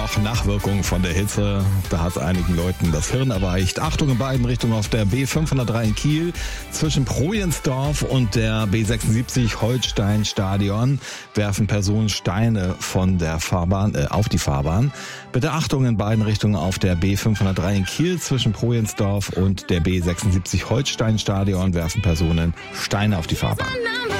noch Nachwirkungen von der Hitze. Da hat es einigen Leuten das Hirn erweicht. Achtung in beiden Richtungen auf der B503 in Kiel. Zwischen Projensdorf und der B76 Holstein-Stadion werfen Personen Steine von der Fahrbahn auf die Fahrbahn. Bitte Achtung in beiden Richtungen auf der B503 in Kiel. Zwischen Projensdorf und der B76 Holstein-Stadion werfen Personen Steine auf die Fahrbahn.